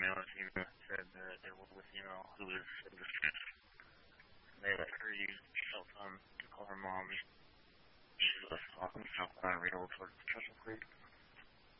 female, and female said that they were with female who was they let her use cell phone to call her mom. She was talking, so I read over towards the special creek.